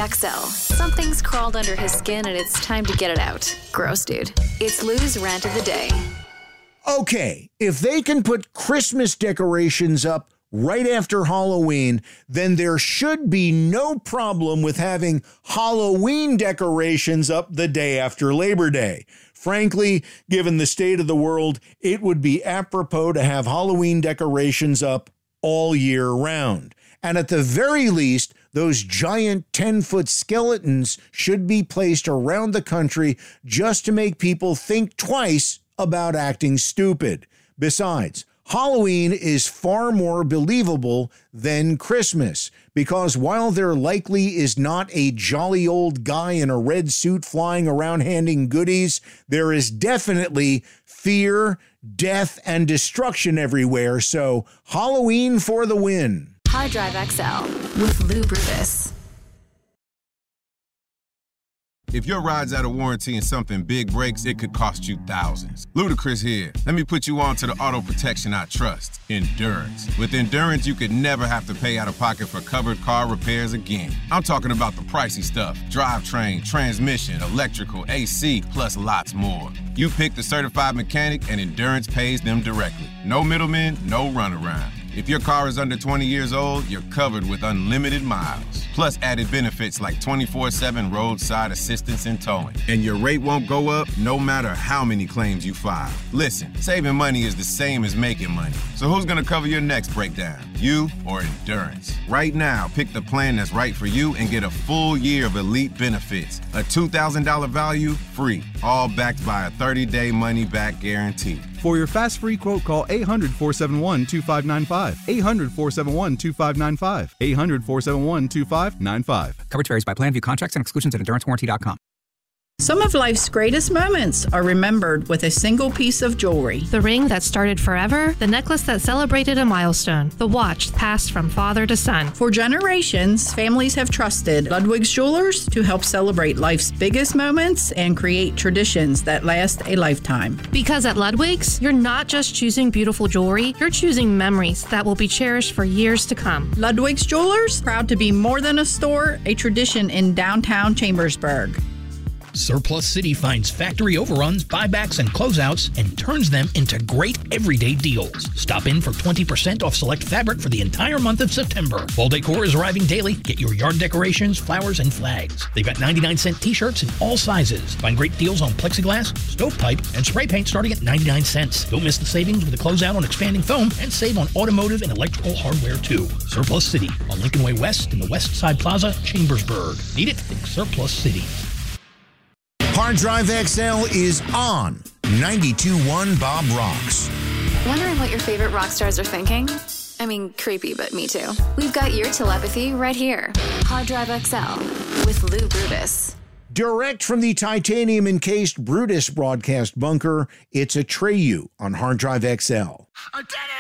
XL. Something's crawled under his skin and it's time to get it out. Gross, dude. It's Lou's Rant of the Day. Okay, if they can put Christmas decorations up right after Halloween, then there should be no problem with having Halloween decorations up the day after Labor Day. Frankly, given the state of the world, it would be apropos to have Halloween decorations up all year round. And at the very least, those giant 10-foot skeletons should be placed around the country just to make people think twice about acting stupid. Besides, Halloween is far more believable than Christmas because while there likely is not a jolly old guy in a red suit flying around handing goodies, there is definitely fear, death, and destruction everywhere. So Halloween for the win. Hard Drive XL with Lou Brutus. If your ride's out of warranty and something big breaks, it could cost you thousands. Ludacris here. Let me put you on to the auto protection I trust, Endurance. With Endurance, you could never have to pay out of pocket for covered car repairs again. I'm talking about the pricey stuff: drivetrain, transmission, electrical, AC, plus lots more. You pick the certified mechanic and Endurance pays them directly. No middlemen, no runaround. If your car is under 20 years old, you're covered with unlimited miles. Plus added benefits like 24/7 roadside assistance and towing. And your rate won't go up no matter how many claims you file. Listen, saving money is the same as making money. So who's gonna cover your next breakdown? You or Endurance? Right now, pick the plan that's right for you and get a full year of elite benefits. A $2,000 value, free. All backed by a 30-day money-back guarantee. For your fast free quote, call 800-471-2595. 800-471-2595. 800-471-2595. Coverage varies by plan. View contracts and exclusions at EnduranceWarranty.com. Some of life's greatest moments are remembered with a single piece of jewelry. The ring that started forever, the necklace that celebrated a milestone, the watch passed from father to son. For generations, families have trusted Ludwig's Jewelers to help celebrate life's biggest moments and create traditions that last a lifetime. Because at Ludwig's, you're not just choosing beautiful jewelry, you're choosing memories that will be cherished for years to come. Ludwig's Jewelers, proud to be more than a store, a tradition in downtown Chambersburg. Surplus City finds factory overruns, buybacks, and closeouts and turns them into great everyday deals. Stop in for 20% off select fabric for the entire month of September. Fall decor is arriving daily. Get your yard decorations, flowers, and flags. They've got 99-cent t-shirts in all sizes. Find great deals on plexiglass, stovepipe, and spray paint starting at 99 cents. Don't miss the savings with a closeout on expanding foam and save on automotive and electrical hardware too. Surplus City on Lincoln Way West in the West Side Plaza, Chambersburg. Need it? Think Surplus City. Hard Drive XL is on 92.1 Bob Rocks. Wondering what your favorite rock stars are thinking? I mean, creepy, but me too. We've got your telepathy right here. Hard Drive XL with Lou Brutus. Direct from the titanium-encased Brutus broadcast bunker, it's Atreyu on Hard Drive XL. I did it!